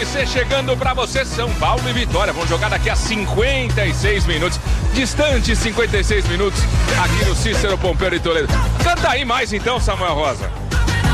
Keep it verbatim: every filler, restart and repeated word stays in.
Série C chegando pra você, São Paulo e Vitória. Vão jogar daqui a cinquenta e seis minutos. Distante cinquenta e seis minutos aqui no Cícero Pompeu de Toledo. Canta aí mais então, Samuel Rosa.